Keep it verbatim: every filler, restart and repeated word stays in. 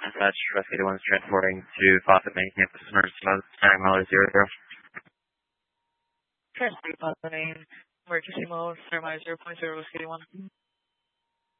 As such, Rescue eighty-one is transporting to Fawcett Main Campus, emergency Sky Miler zero zero. Transport Fawcett Main, emergency mode, Sky Miler zero point zero, Rescue eighty-one.